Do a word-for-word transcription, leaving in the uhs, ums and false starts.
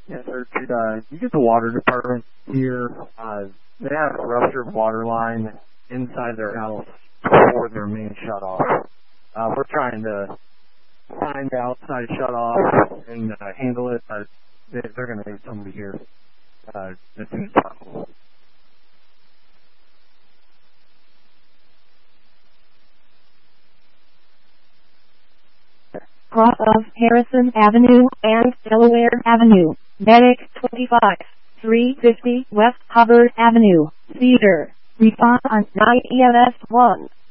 Yes, sir. Could, uh, you get the water department here? Uh, they have a ruptured water line inside their house before their main shut off. Uh, we're trying to find the outside shut off and uh, handle it, but they, they're going to need somebody here uh, as soon as possible. Cross of Harrison Avenue and Delaware Avenue, Medic twenty-five, three fifty West Hubbard Avenue, Cedar. Respond on nine E M S one.